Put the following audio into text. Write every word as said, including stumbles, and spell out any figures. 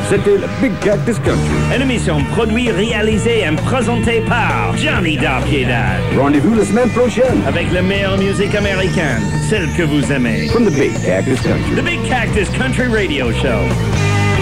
C'était le Big Cactus Country. Une émission produite, réalisée et présentée par Johnny Darpiedad. Rendez-vous la semaine prochaine. Avec la meilleure musique américaine, celle que vous aimez. From the Big Cactus Country. The Big Cactus Country Radio Show.